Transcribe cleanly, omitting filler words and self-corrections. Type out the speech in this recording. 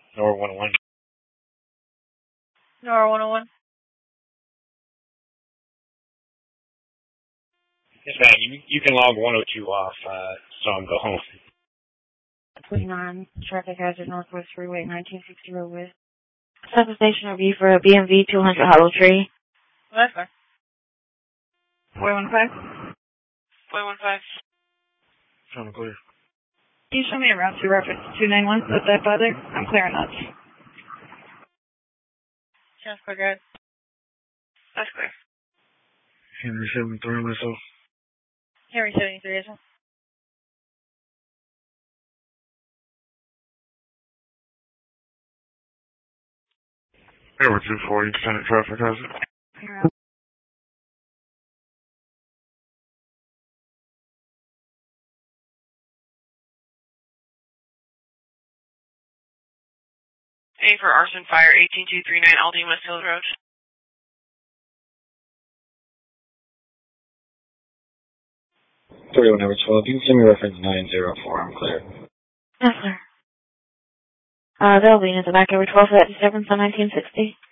Nor 101. Nor 101. Yes, ma'am. You can log 102 off, so I'm go home. 29, traffic hazard, Northwest Freeway, 1960 roadway. Second station will be for a BMV 200 Hollow Tree. That's fine. 415? 415. Sound clear. Can you show me a route to reference 291? Is that bother? I'm clearing that. Sounds clear, guys. That's clear. Henry 73 myself. Henry 73 as well. Henry 240, Senate traffic hazard. Yeah. A for arson fire, 18239 Aldine West Hill Road. 31 number 12. You can send me reference 904. I'm clear. Yes, sir. They'll be in the back over 12 at 7 on 1960.